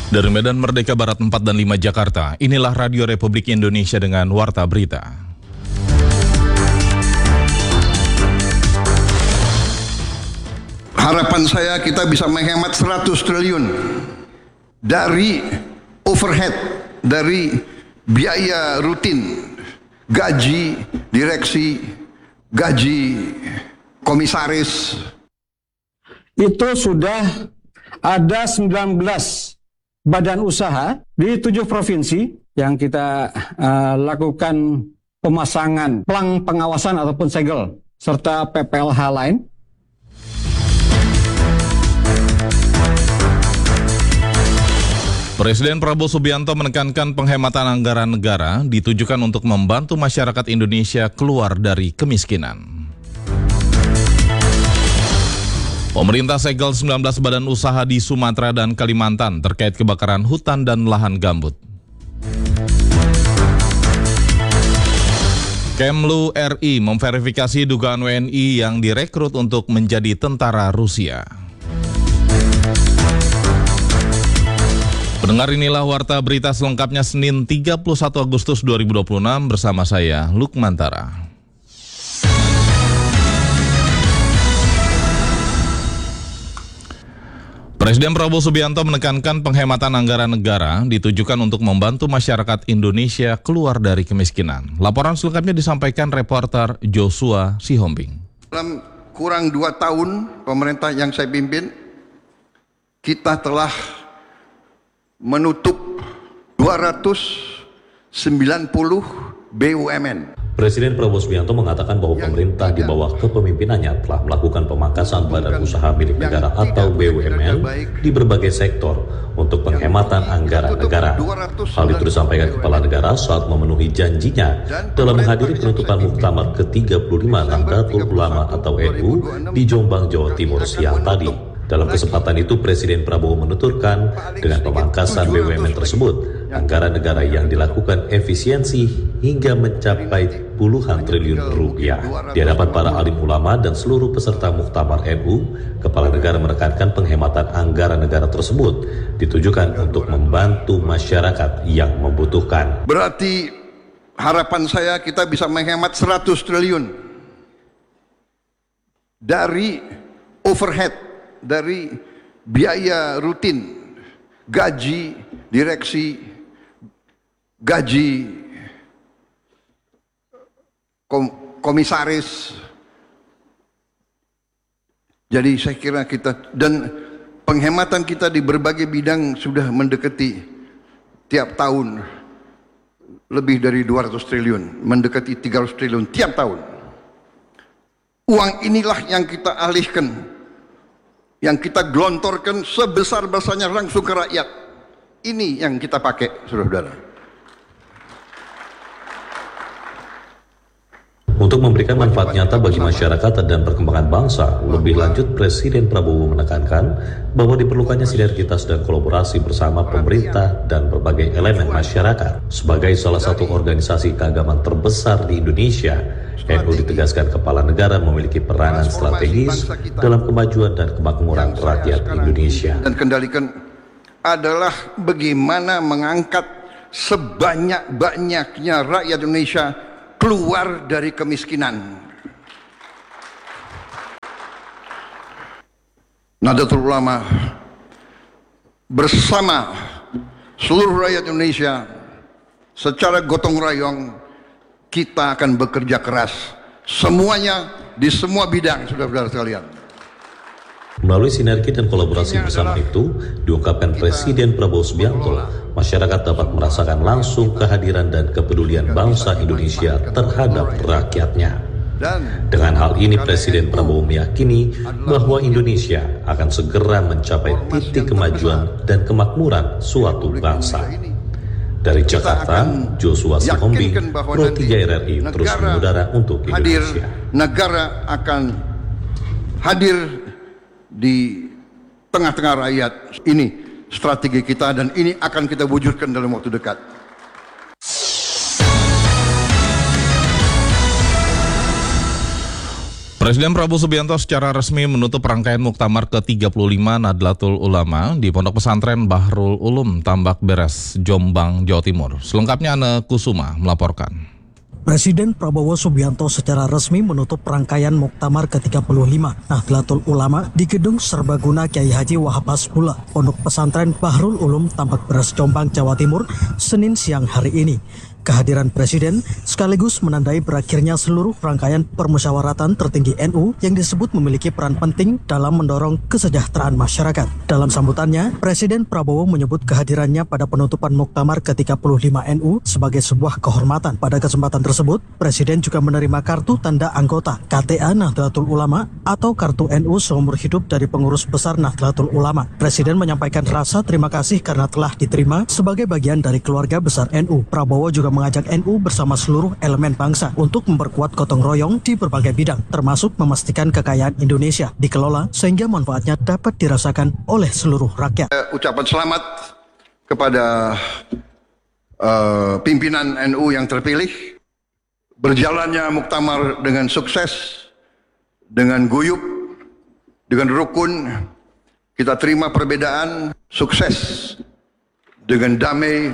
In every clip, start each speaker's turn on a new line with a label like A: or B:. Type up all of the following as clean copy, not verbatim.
A: Dari Medan Merdeka Barat 4 dan 5 Jakarta, inilah Radio Republik Indonesia dengan Warta Berita.
B: Harapan saya kita bisa menghemat 100 triliun dari overhead, dari biaya rutin, gaji direksi, gaji komisaris.
C: Itu sudah ada 19 badan usaha di 7 provinsi yang kita lakukan pemasangan pelang pengawasan ataupun segel serta PPLH lain.
A: Presiden Prabowo Subianto menekankan penghematan anggaran negara ditujukan untuk membantu masyarakat Indonesia keluar dari kemiskinan. Pemerintah segel 19 badan usaha di Sumatera dan Kalimantan terkait kebakaran hutan dan lahan gambut. Kemlu RI memverifikasi dugaan WNI yang direkrut untuk menjadi tentara Rusia. Pendengar, inilah Warta Berita selengkapnya Senin 31 Agustus 2026 bersama saya, Lukmantara. Presiden Prabowo Subianto menekankan penghematan anggaran negara ditujukan untuk membantu masyarakat Indonesia keluar dari kemiskinan. Laporan selengkapnya disampaikan reporter Joshua Sihombing.
B: Dalam kurang 2 tahun pemerintah yang saya pimpin, kita telah menutup 290 BUMN.
D: Presiden Prabowo Subianto mengatakan bahwa pemerintah di bawah kepemimpinannya telah melakukan pemangkasan badan usaha milik negara atau BUMN di berbagai sektor untuk penghematan anggaran negara. Hal itu disampaikan Kepala Negara saat memenuhi janjinya dalam menghadiri penutupan Muktamar ke-35 Nahdlatul Ulama atau NU di Jombang, Jawa Timur siang tadi. Dalam kesempatan itu, Presiden Prabowo menuturkan dengan pemangkasan BUMN tersebut, anggaran negara yang dilakukan efisiensi hingga mencapai puluhan triliun rupiah. Di hadapan para alim ulama dan seluruh peserta Muktamar NU, Kepala Negara menekankan penghematan anggaran negara tersebut ditujukan untuk membantu masyarakat yang membutuhkan.
B: Berarti harapan saya kita bisa menghemat 100 triliun dari overhead, dari biaya rutin, gaji direksi, gaji komisaris. Jadi saya kira kita, dan penghematan kita di berbagai bidang sudah mendekati tiap tahun lebih dari 200 triliun, mendekati 300 triliun tiap tahun. Uang inilah yang kita alihkan, yang kita gelontorkan sebesar-besarnya langsung ke rakyat. Ini yang kita pakai, saudara-saudara.
D: Untuk memberikan manfaat nyata bagi masyarakat dan perkembangan bangsa, lebih lanjut Presiden Prabowo menekankan bahwa diperlukannya sinergitas dan kolaborasi bersama pemerintah dan berbagai elemen masyarakat. Sebagai salah satu organisasi keagamaan terbesar di Indonesia, NU ditegaskan Kepala Negara memiliki peranan strategis dalam kemajuan dan kemakmuran rakyat Indonesia.
B: Dan kendalikan adalah bagaimana mengangkat sebanyak-banyaknya rakyat Indonesia keluar dari kemiskinan. Nahdlatul Ulama bersama seluruh rakyat Indonesia secara gotong royong, kita akan bekerja keras semuanya di semua bidang, saudara-saudara sekalian.
D: Melalui sinergi dan kolaborasi bersama itu, diungkapkan Presiden Prabowo Subianto, masyarakat dapat merasakan langsung kehadiran dan kepedulian bangsa Indonesia terhadap rakyatnya. Dengan hal ini, Presiden Prabowo meyakini bahwa Indonesia akan segera mencapai titik kemajuan dan kemakmuran suatu bangsa. Dari Jakarta, Joshua Sihombing, Pro 3 RRI terus mengudara untuk Indonesia.
B: Negara akan hadir di tengah-tengah rakyat. Ini strategi kita dan ini akan kita wujudkan dalam waktu dekat.
A: Presiden Prabowo Subianto secara resmi menutup rangkaian Muktamar ke-35 Nahdlatul Ulama di Pondok Pesantren Bahrul Ulum, Tambak Beres, Jombang, Jawa Timur. Selengkapnya Ana Kusuma melaporkan.
E: Presiden Prabowo Subianto secara resmi menutup rangkaian Muktamar ke-35 Nahdlatul Ulama di Gedung Serbaguna Kiai Haji Wahab Hasbullah, Pondok Pesantren Bahrul Ulum, Tambak Beres, Jombang, Jawa Timur, Senin siang hari ini. Kehadiran Presiden sekaligus menandai berakhirnya seluruh rangkaian permusyawaratan tertinggi NU yang disebut memiliki peran penting dalam mendorong kesejahteraan masyarakat. Dalam sambutannya, Presiden Prabowo menyebut kehadirannya pada penutupan Muktamar ke-35 NU sebagai sebuah kehormatan. Pada kesempatan tersebut, Presiden juga menerima kartu tanda anggota KTA Nahdlatul Ulama atau kartu NU seumur hidup dari pengurus besar Nahdlatul Ulama. Presiden menyampaikan rasa terima kasih karena telah diterima sebagai bagian dari keluarga besar NU. Prabowo juga mengajak NU bersama seluruh elemen bangsa untuk memperkuat gotong royong di berbagai bidang, termasuk memastikan kekayaan Indonesia dikelola sehingga manfaatnya dapat dirasakan oleh seluruh rakyat.
B: Ucapan selamat kepada pimpinan NU yang terpilih. Berjalannya Muktamar dengan sukses, dengan guyup, dengan rukun. Kita terima perbedaan, sukses dengan damai,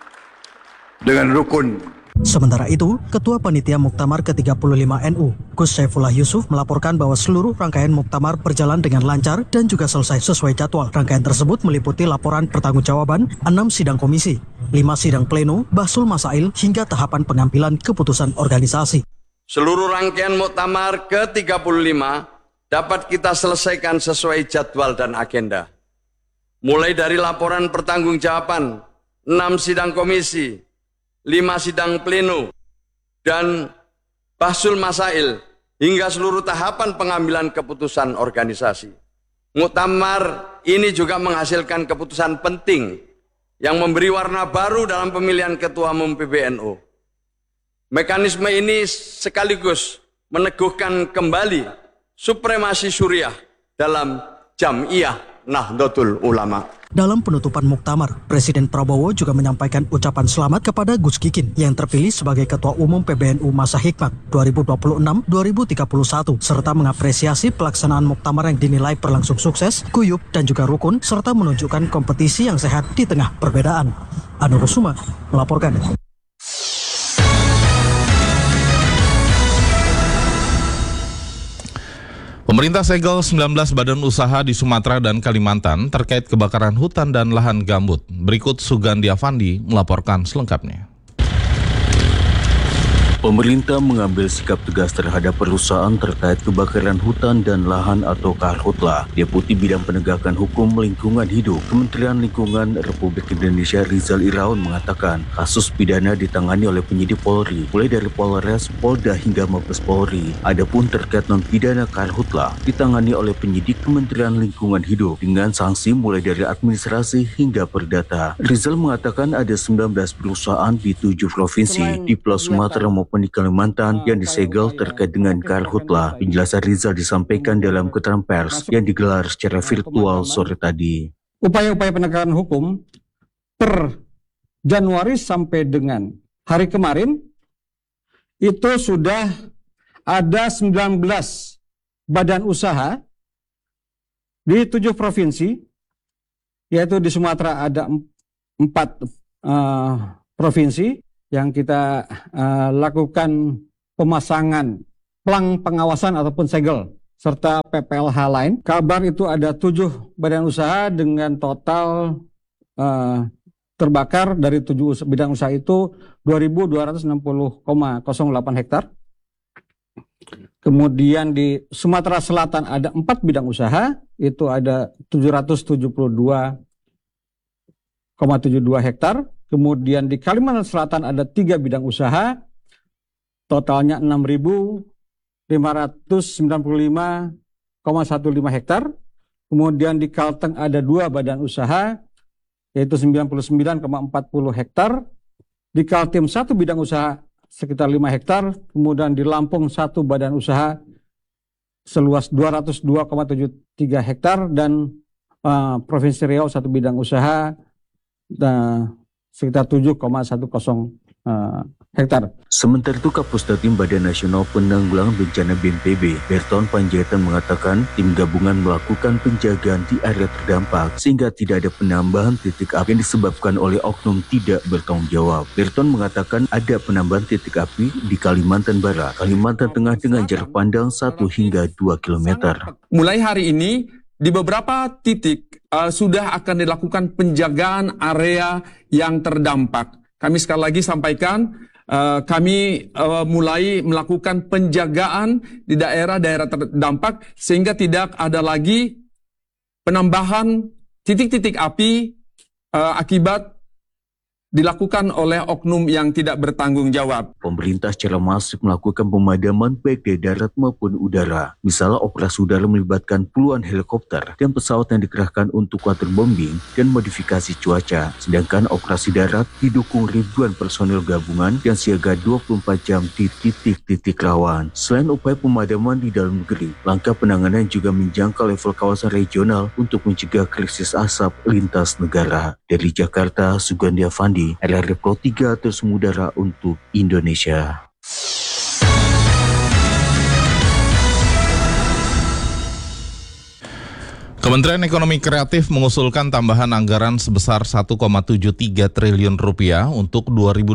B: dengan rukun.
E: Sementara itu, Ketua Panitia Muktamar ke-35 NU, Gus Saifullah Yusuf melaporkan bahwa seluruh rangkaian Muktamar berjalan dengan lancar dan juga selesai sesuai jadwal. Rangkaian tersebut meliputi laporan pertanggungjawaban, 6 sidang komisi, 5 sidang pleno, bahsul masail, hingga tahapan pengambilan keputusan organisasi.
F: Seluruh rangkaian Muktamar ke-35 dapat kita selesaikan sesuai jadwal dan agenda. Mulai dari laporan pertanggungjawaban, 6 sidang komisi, 5 sidang pleno, dan bahsul masail, hingga seluruh tahapan pengambilan keputusan organisasi. Muktamar ini juga menghasilkan keputusan penting yang memberi warna baru dalam pemilihan Ketua Umum PBNU. Mekanisme ini sekaligus meneguhkan kembali supremasi Suriah dalam Jam'iyah Nahdlatul Ulama.
E: Dalam penutupan Muktamar, Presiden Prabowo juga menyampaikan ucapan selamat kepada Gus Kikin yang terpilih sebagai Ketua Umum PBNU masa hikmat 2026-2031, serta mengapresiasi pelaksanaan Muktamar yang dinilai berlangsung sukses, guyup, dan juga rukun, serta menunjukkan kompetisi yang sehat di tengah perbedaan. Ana Kusuma melaporkan.
A: Pemerintah segel 19 badan usaha di Sumatera dan Kalimantan terkait kebakaran hutan dan lahan gambut. Berikut Sugandi Afandi melaporkan selengkapnya.
G: Pemerintah mengambil sikap tegas terhadap perusahaan terkait kebakaran hutan dan lahan atau Karhutla. Deputi Bidang Penegakan Hukum Lingkungan Hidup Kementerian Lingkungan Republik Indonesia Rizal Irawan mengatakan kasus pidana ditangani oleh penyidik Polri, mulai dari Polres, Polda hingga Mabes Polri. Adapun terkait non-pidana Karhutla ditangani oleh penyidik Kementerian Lingkungan Hidup dengan sanksi mulai dari administrasi hingga perdata. Rizal mengatakan ada 19 perusahaan di 7 provinsi di Pulau Sumatera maupun di Kalimantan yang disegel terkait dengan Karhutla. Penjelasan Rizal disampaikan dalam keterangan pers yang digelar secara virtual sore tadi.
C: Upaya-upaya penegakan hukum per Januari sampai dengan hari kemarin itu sudah ada 19 badan usaha di 7 provinsi, yaitu di Sumatera ada 4 provinsi yang kita lakukan pemasangan plang pengawasan ataupun segel serta PPLH lain. Kabar itu ada 7 badan usaha dengan total terbakar dari 7 bidang usaha itu 2.260,08 hektar. Kemudian di Sumatera Selatan ada 4 bidang usaha, itu ada 772,72 hektar. Kemudian di Kalimantan Selatan ada 3 bidang usaha, totalnya 6.595,15 hektar. Kemudian di Kalteng ada 2 badan usaha, yaitu 99,40 hektar. Di Kaltim 1 bidang usaha sekitar 5 hektar. Kemudian di Lampung 1 badan usaha seluas 202,73 hektar. Dan Provinsi Riau 1 bidang usaha sekitar 7,10 hektar.
G: Sementara itu, Kapusdatin Badan Nasional Penanggulangan Bencana BNPB, Berton Panjaitan mengatakan tim gabungan melakukan penjagaan di area terdampak sehingga tidak ada penambahan titik api yang disebabkan oleh oknum tidak bertanggung jawab. Berton mengatakan ada penambahan titik api di Kalimantan Barat, Kalimantan Tengah dengan jarak pandang 1 hingga 2 km.
H: Mulai hari ini di beberapa titik sudah akan dilakukan penjagaan area yang terdampak. Kami sekali lagi sampaikan, kami mulai melakukan penjagaan di daerah-daerah terdampak sehingga tidak ada lagi penambahan titik-titik api akibat dilakukan oleh oknum yang tidak bertanggung jawab.
G: Pemerintah secara masif melakukan pemadaman baik dari darat maupun udara. Misalnya operasi udara melibatkan puluhan helikopter dan pesawat yang dikerahkan untuk waterbombing dan modifikasi cuaca. Sedangkan operasi darat didukung ribuan personil gabungan yang siaga 24 jam di titik-titik rawan. Selain upaya pemadaman di dalam negeri, langkah penanganan juga menjangkau level kawasan regional untuk mencegah krisis asap lintas negara. Dari Jakarta, Sugandi Avandi, LRI Pro 3 terus mengudara untuk Indonesia.
A: Kementerian Ekonomi Kreatif mengusulkan tambahan anggaran sebesar 1,73 triliun rupiah untuk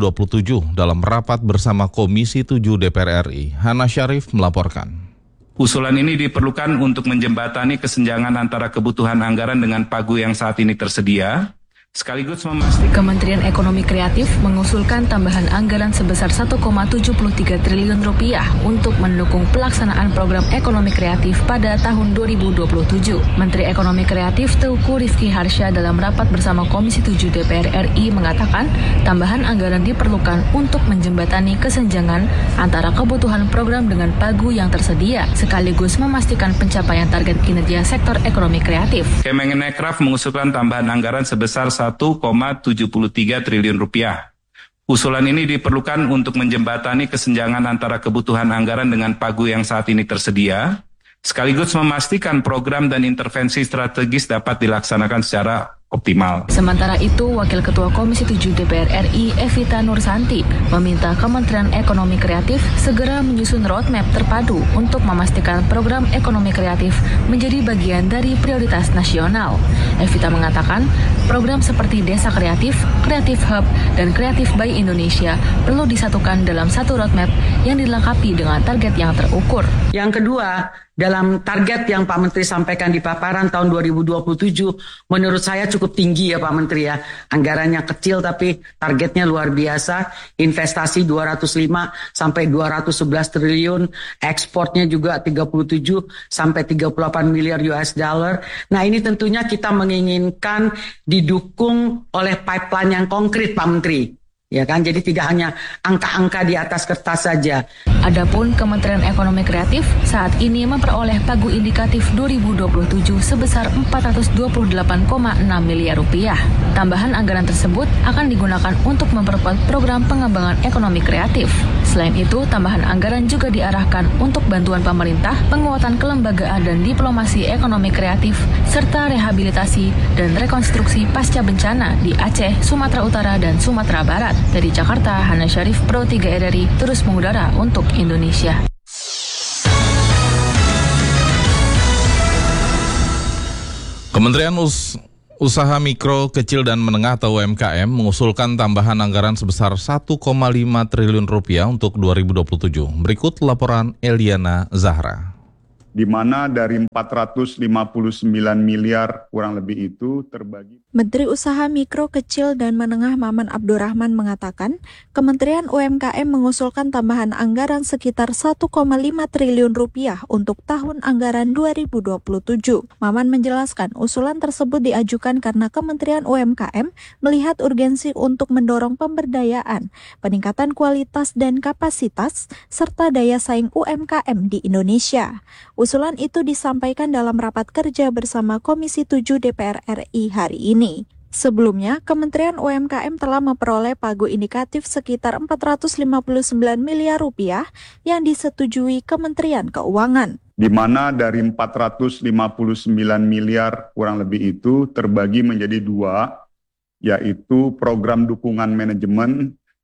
A: 2027 dalam rapat bersama Komisi 7 DPR RI. Hana Syarif melaporkan.
I: Usulan ini diperlukan untuk menjembatani kesenjangan antara kebutuhan anggaran dengan pagu yang saat ini tersedia, sekaligus memastikan
J: Kementerian Ekonomi Kreatif mengusulkan tambahan anggaran sebesar 1,73 triliun rupiah untuk mendukung pelaksanaan program ekonomi kreatif pada tahun 2027. Menteri Ekonomi Kreatif Teuku Rizky Harsha dalam rapat bersama Komisi 7 DPR RI mengatakan tambahan anggaran diperlukan untuk menjembatani kesenjangan antara kebutuhan program dengan pagu yang tersedia, sekaligus memastikan pencapaian target kinerja sektor ekonomi kreatif.
I: Kemenparekraf mengusulkan tambahan anggaran sebesar 1,73 triliun rupiah. Usulan ini diperlukan untuk menjembatani kesenjangan antara kebutuhan anggaran dengan pagu yang saat ini tersedia, sekaligus memastikan program dan intervensi strategis dapat dilaksanakan secara optimal.
J: Sementara itu, Wakil Ketua Komisi 7 DPR RI Evita Nursanti meminta Kementerian Ekonomi Kreatif segera menyusun roadmap terpadu untuk memastikan program ekonomi kreatif menjadi bagian dari prioritas nasional. Evita mengatakan, program seperti Desa Kreatif, Kreatif Hub, dan Kreatif by Indonesia perlu disatukan dalam satu roadmap yang dilengkapi dengan target yang terukur.
K: Yang kedua, dalam target yang Pak Menteri sampaikan di paparan tahun 2027, menurut saya cukup tinggi ya Pak Menteri ya. Anggarannya kecil tapi targetnya luar biasa. Investasi 205 sampai 211 triliun, ekspornya juga 37 sampai 38 miliar US dollar. Nah, ini tentunya kita menginginkan didukung oleh pipeline yang konkret Pak Menteri. Ya kan, jadi tidak hanya angka-angka di atas kertas saja.
J: Adapun Kementerian Ekonomi Kreatif saat ini memperoleh pagu indikatif 2027 sebesar 428,6 miliar rupiah. Tambahan anggaran tersebut akan digunakan untuk memperkuat program pengembangan ekonomi kreatif. Selain itu, tambahan anggaran juga diarahkan untuk bantuan pemerintah, penguatan kelembagaan dan diplomasi ekonomi kreatif, serta rehabilitasi dan rekonstruksi pasca bencana di Aceh, Sumatera Utara, dan Sumatera Barat. Dari Jakarta, Hana Syarif, Pro 3 RRI, terus mengudara untuk Indonesia.
A: Kementerian Usaha Mikro, Kecil dan Menengah atau UMKM mengusulkan tambahan anggaran sebesar 1,5 triliun rupiah untuk 2027. Berikut laporan Eliana Zahra.
L: Di mana dari 459 miliar kurang lebih itu terbagi.
M: Menteri Usaha Mikro, Kecil dan Menengah Maman Abdurrahman mengatakan, Kementerian UMKM mengusulkan tambahan anggaran sekitar 1,5 triliun rupiah untuk tahun anggaran 2027. Maman menjelaskan usulan tersebut diajukan karena Kementerian UMKM melihat urgensi untuk mendorong pemberdayaan, peningkatan kualitas dan kapasitas, serta daya saing UMKM di Indonesia. Usulan itu disampaikan dalam rapat kerja bersama Komisi 7 DPR RI hari ini. Sebelumnya, Kementerian UMKM telah memperoleh pagu indikatif sekitar 459 miliar rupiah yang disetujui Kementerian Keuangan.
L: Di mana dari 459 miliar kurang lebih itu terbagi menjadi dua, yaitu program dukungan manajemen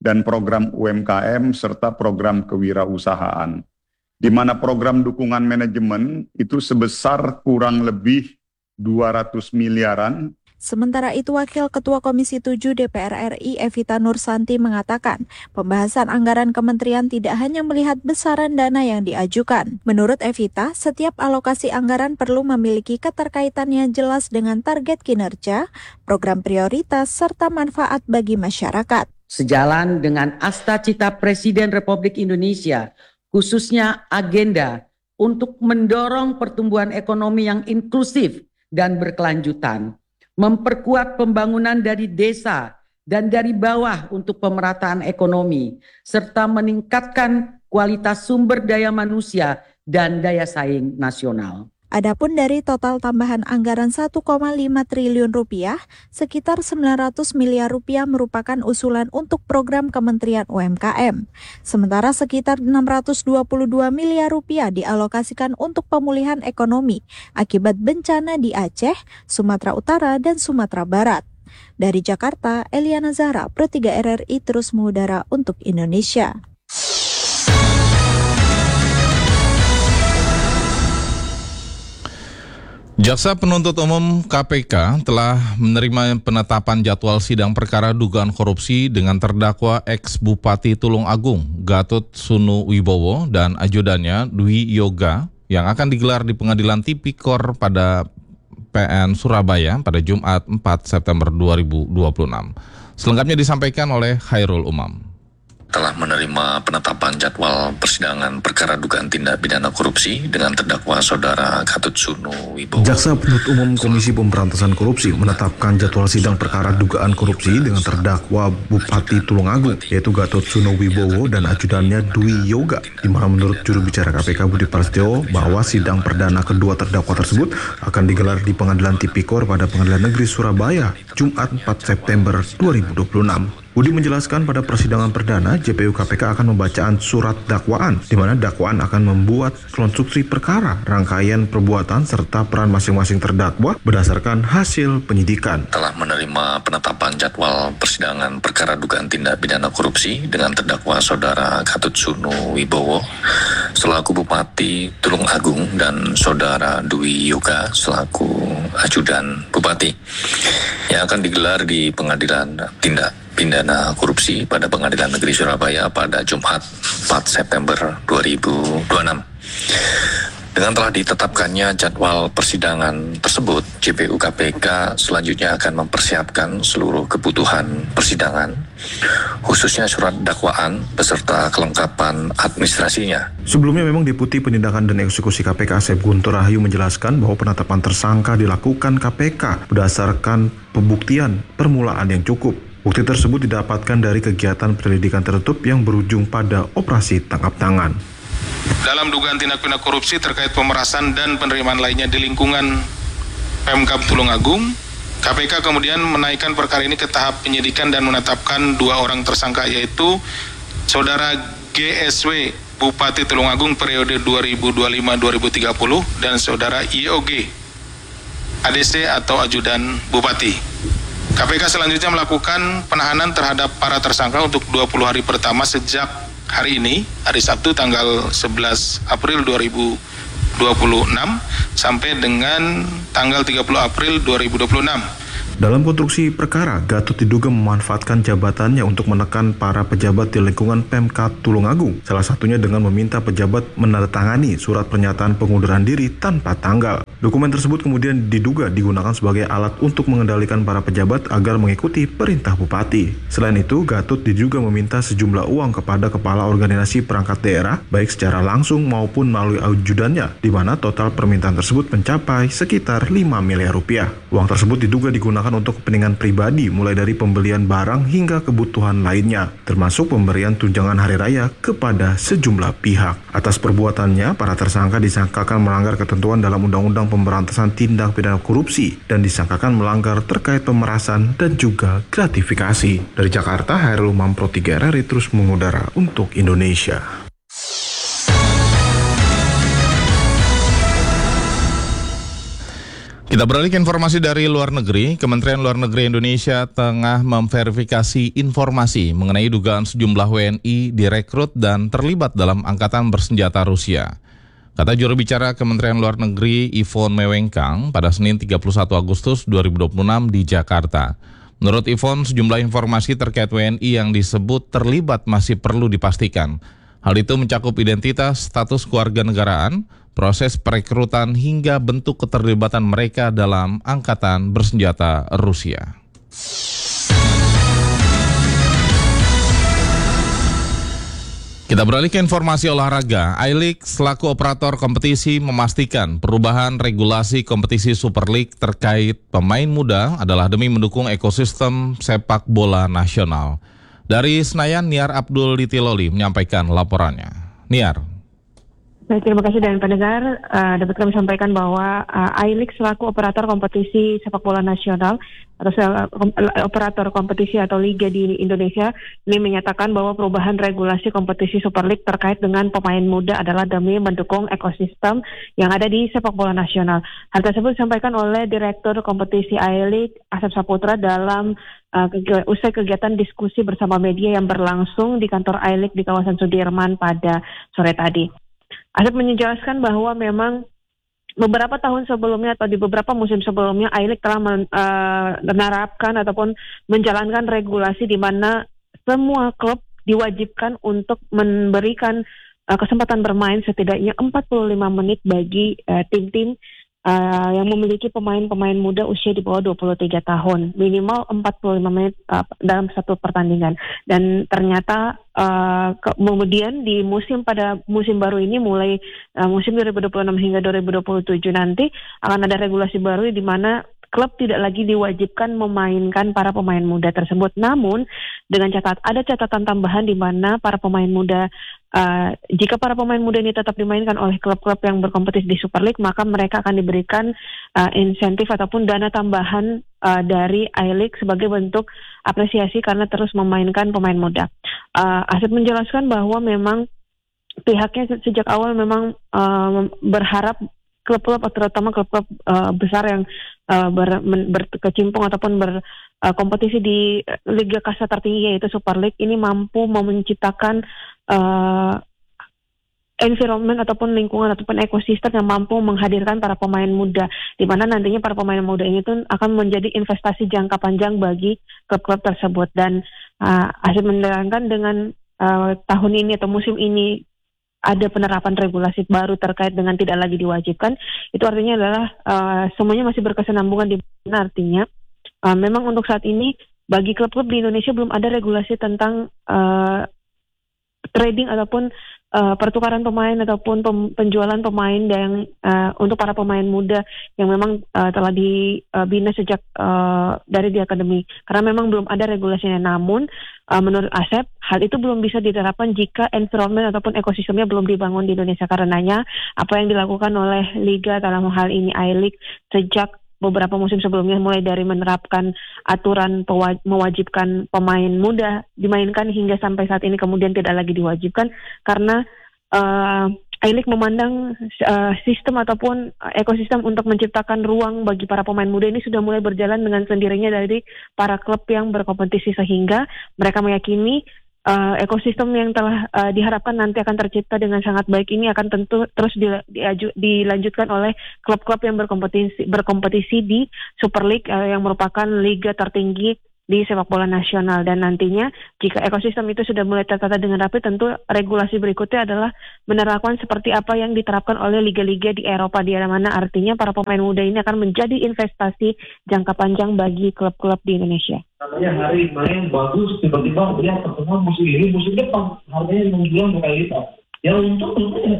L: dan program UMKM serta program kewirausahaan. Di mana program dukungan manajemen itu sebesar kurang lebih 200 miliaran.
M: Sementara itu, Wakil Ketua Komisi 7 DPR RI Evita Nursanti mengatakan, pembahasan anggaran kementerian tidak hanya melihat besaran dana yang diajukan. Menurut Evita, setiap alokasi anggaran perlu memiliki keterkaitan yang jelas dengan target kinerja, program prioritas, serta manfaat bagi masyarakat.
K: Sejalan dengan asta-cita Presiden Republik Indonesia, khususnya agenda untuk mendorong pertumbuhan ekonomi yang inklusif dan berkelanjutan, memperkuat pembangunan dari desa dan dari bawah untuk pemerataan ekonomi, serta meningkatkan kualitas sumber daya manusia dan daya saing nasional.
M: Adapun dari total tambahan anggaran 1,5 triliun rupiah, sekitar 900 miliar rupiah merupakan usulan untuk program Kementerian UMKM. Sementara sekitar 622 miliar rupiah dialokasikan untuk pemulihan ekonomi akibat bencana di Aceh, Sumatera Utara, dan Sumatera Barat. Dari Jakarta, Eliana Zahra, Pro 3 RRI terus mengudara untuk Indonesia.
A: Jaksa Penuntut Umum KPK telah menerima penetapan jadwal sidang perkara dugaan korupsi dengan terdakwa ex-Bupati Tulung Agung, Gatot Sunu Wibowo, dan ajudannya Dwi Yoga yang akan digelar di Pengadilan Tipikor pada PN Surabaya pada Jumat 4 September 2026. Selengkapnya disampaikan oleh Khairul Umam.
N: Telah menerima penetapan jadwal persidangan perkara dugaan tindak pidana korupsi dengan terdakwa saudara Gatot Sunu Wibowo.
O: Jaksa Penuntut Umum Komisi Pemberantasan Korupsi menetapkan jadwal sidang perkara dugaan korupsi dengan terdakwa Bupati Tulungagung, yaitu Gatot Sunu Wibowo dan ajudannya Dwi Yoga, di mana menurut juru bicara KPK Budi Prasetyo bahwa sidang perdana kedua terdakwa tersebut akan digelar di Pengadilan Tipikor pada Pengadilan Negeri Surabaya, Jumat 4 September 2026. Budi menjelaskan pada persidangan perdana, JPU KPK akan membacaan surat dakwaan, di mana dakwaan akan membuat konstruksi perkara, rangkaian perbuatan, serta peran masing-masing terdakwa berdasarkan hasil penyidikan.
N: Telah menerima penetapan jadwal persidangan perkara dugaan tindak pidana korupsi dengan terdakwa saudara Gatot Sunu Wibowo selaku Bupati Tulung Agung dan saudara Dwi Yoga selaku ajudan Bupati yang akan digelar di Pengadilan Tindak Pidana Korupsi pada Pengadilan Negeri Surabaya pada Jumat 4 September 2026. Dengan telah ditetapkannya jadwal persidangan tersebut, JPU KPK selanjutnya akan mempersiapkan seluruh kebutuhan persidangan, khususnya surat dakwaan beserta kelengkapan administrasinya.
O: Sebelumnya memang Deputi Penindakan dan Eksekusi KPK Asep Guntur Rahayu menjelaskan bahwa penetapan tersangka dilakukan KPK berdasarkan pembuktian permulaan yang cukup. Bukti tersebut didapatkan dari kegiatan penyelidikan tertutup yang berujung pada operasi tangkap tangan.
I: Dalam dugaan tindak pidana korupsi terkait pemerasan dan penerimaan lainnya di lingkungan Pemkab Tulung Agung, KPK kemudian menaikkan perkara ini ke tahap penyidikan dan menetapkan 2 orang tersangka, yaitu Saudara GSW Bupati Tulung Agung periode 2025-2030 dan Saudara IOG ADC atau Ajudan Bupati. KPK selanjutnya melakukan penahanan terhadap para tersangka untuk 20 hari pertama sejak hari ini, hari Sabtu tanggal 11 April 2026 sampai dengan tanggal 30 April 2026.
O: Dalam konstruksi perkara, Gatot diduga memanfaatkan jabatannya untuk menekan para pejabat di lingkungan Pemkab Tulung Agung, salah satunya dengan meminta pejabat menandatangani surat pernyataan pengunduran diri tanpa tanggal. Dokumen tersebut kemudian diduga digunakan sebagai alat untuk mengendalikan para pejabat agar mengikuti perintah bupati. Selain itu, Gatot diduga meminta sejumlah uang kepada kepala organisasi perangkat daerah, baik secara langsung maupun melalui ajudannya, di mana total permintaan tersebut mencapai sekitar 5 miliar rupiah. Uang tersebut diduga digunakan untuk kepentingan pribadi, mulai dari pembelian barang hingga kebutuhan lainnya, termasuk pemberian tunjangan hari raya kepada sejumlah pihak. Atas perbuatannya, para tersangka disangkakan melanggar ketentuan dalam Undang-Undang Pemberantasan Tindak Pidana Korupsi dan disangkakan melanggar terkait pemerasan dan juga gratifikasi. Dari Jakarta, Khairul Umam, Pro 3 RRI terus mengudara untuk Indonesia.
A: Kita beralih ke informasi dari luar negeri. Kementerian Luar Negeri Indonesia tengah memverifikasi informasi mengenai dugaan sejumlah WNI direkrut dan terlibat dalam angkatan bersenjata Rusia. Kata juru bicara Kementerian Luar Negeri Yvonne Mewengkang pada Senin 31 Agustus 2026 di Jakarta. Menurut Yvonne, sejumlah informasi terkait WNI yang disebut terlibat masih perlu dipastikan. Hal itu mencakup identitas, status kewarganegaraan, proses perekrutan hingga bentuk keterlibatan mereka dalam angkatan bersenjata Rusia. Kita beralih ke informasi olahraga. I-League selaku operator kompetisi memastikan perubahan regulasi kompetisi Super League terkait pemain muda adalah demi mendukung ekosistem sepak bola nasional. Dari Senayan, Niar Abdul Ditiloli menyampaikan laporannya. Niar.
P: Baik, terima kasih dan pendengar. Dapat kami sampaikan bahwa I-League selaku operator kompetisi sepak bola nasional atau operator kompetisi atau liga di Indonesia ini menyatakan bahwa perubahan regulasi kompetisi Super League terkait dengan pemain muda adalah demi mendukung ekosistem yang ada di sepak bola nasional. Hal tersebut disampaikan oleh Direktur Kompetisi I-League Asep Saputra dalam usai kegiatan diskusi bersama media yang berlangsung di kantor I-League di kawasan Sudirman pada sore tadi. Asep menjelaskan bahwa memang beberapa tahun sebelumnya atau di beberapa musim sebelumnya I-League telah menerapkan ataupun menjalankan regulasi di mana semua klub diwajibkan untuk memberikan kesempatan bermain setidaknya 45 menit bagi tim-tim yang memiliki pemain-pemain muda usia di bawah 23 tahun, minimal 45 menit dalam satu pertandingan. Dan ternyata kemudian pada musim baru ini mulai musim 2026 hingga 2027 nanti akan ada regulasi baru di mana klub tidak lagi diwajibkan memainkan para pemain muda tersebut. Namun dengan ada catatan tambahan di mana para pemain muda jika para pemain muda ini tetap dimainkan oleh klub-klub yang berkompetisi di Super League, maka mereka akan diberikan insentif ataupun dana tambahan dari I-League sebagai bentuk apresiasi karena terus memainkan pemain muda. Asep menjelaskan bahwa memang pihaknya sejak awal memang berharap klub-klub terutama klub-klub besar yang berkecimpung ataupun berkompetisi di liga kasta tertinggi yaitu Super League ini mampu menciptakan environment ataupun lingkungan ataupun ekosistem yang mampu menghadirkan para pemain muda, di mana nantinya para pemain muda ini tuh akan menjadi investasi jangka panjang bagi klub-klub tersebut. Dan Asep menerangkan dengan tahun ini atau musim ini ada penerapan regulasi baru terkait dengan tidak lagi diwajibkan, itu artinya adalah semuanya masih berkesinambungan, di mana artinya memang untuk saat ini bagi klub-klub di Indonesia belum ada regulasi tentang trading ataupun pertukaran pemain ataupun penjualan pemain yang untuk para pemain muda yang memang telah dibina sejak dari di akademi, karena memang belum ada regulasinya. Namun menurut Asep hal itu belum bisa diterapkan jika environment ataupun ekosistemnya belum dibangun di Indonesia. Karenanya apa yang dilakukan oleh Liga dalam hal ini I-League sejak beberapa musim sebelumnya, mulai dari menerapkan aturan mewajibkan pemain muda dimainkan hingga sampai saat ini kemudian tidak lagi diwajibkan, karena I-League memandang sistem ataupun ekosistem untuk menciptakan ruang bagi para pemain muda ini sudah mulai berjalan dengan sendirinya dari para klub yang berkompetisi, sehingga mereka meyakini ekosistem yang telah diharapkan nanti akan tercipta dengan sangat baik ini akan tentu terus dilanjutkan oleh klub-klub yang berkompetisi di Super League yang merupakan liga tertinggi di sepak bola nasional. Dan nantinya jika ekosistem itu sudah mulai tertata dengan rapi, tentu regulasi berikutnya adalah menerapkan seperti apa yang diterapkan oleh liga-liga di Eropa, di mana artinya para pemain muda ini akan menjadi investasi jangka panjang bagi klub-klub di Indonesia.
Q: Katanya hari main bagus, tiba-tiba dia pertemuan musim ini, musim depan harganya menjual berkali lipat. Ya untung tentunya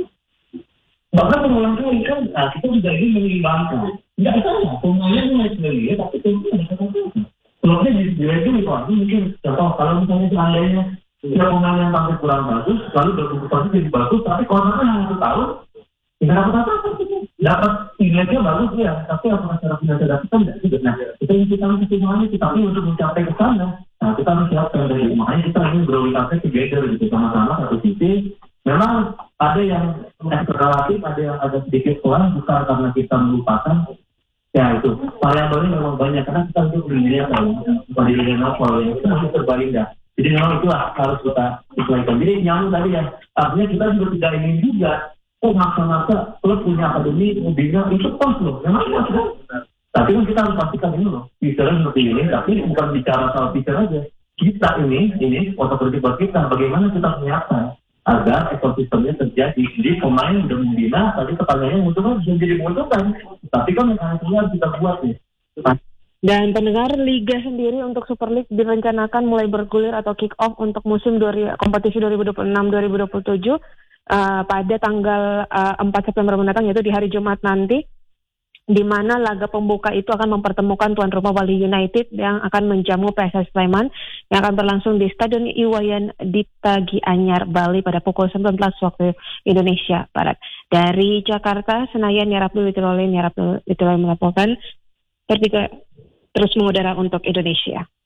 Q: bahkan pengulang kali kan, kita juga ingin mengimbangkan. Tidak salah, pemainnya mulai sekali tapi tentunya ada kata-kata. Sebabnya di radio itu mungkin contoh kalau misalnya seandainya pemain yang tampil kurang bagus, lalu berkompetisi jadi bagus, tapi kontraknya yang 1 tahun, tidak dapat apa-apa. Dapat nilainya bagus ya, tapi apakah secara finansial dapat tidak juga. Nah, kita harus semuanya, tapi untuk mencapai ke sana, nah kita harus siapkan dari makanya kita ingin berorientasi together gitu sama-sama satu sisi. Memang ada yang relatif, ada yang agak sedikit kurang, bukan karena kita melupakan Ya itu variabelnya memang banyak karena kita untuk pendidikan apa yang itu masih terbaik dah. Jadi memang itu harus kita sesuaikan. Jadi nyambung tadi ya, artinya kita juga tidak ingin juga maksa-maksa klub punya akademi bina itu pas loh. Memang kan. Tapi kan kita harus pastikan ini loh, bicara seperti ini, tapi bukan bicara soal bicara aja. Kita ini otoritas buat kita, bagaimana kita menyiapkan agar ekosistemnya terjadi. Jadi pemain udah membina, tadi pertanyaannya menguntungkan bisa jadi menguntungkan. Tapi kan mekanisme harus kita buat nih.
P: Dan pendengar, Liga sendiri untuk Super League direncanakan mulai bergulir atau kick off untuk musim kompetisi 2026-2027 pada tanggal 4 September mendatang, yaitu di hari Jumat nanti, di mana laga pembuka itu akan mempertemukan tuan rumah Bali United yang akan menjamu PSS Sleman yang akan berlangsung di Stadion Iwayan Dipta Gianyar, Bali pada pukul 19 waktu Indonesia Barat. Dari Jakarta, Senayan, Yarablu Witololin melaporkan terus mengudara untuk Indonesia.